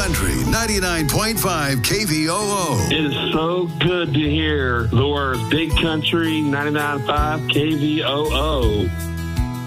Country 99.5 KVOO. It is so good to hear the words Big Country 99.5 KVOO.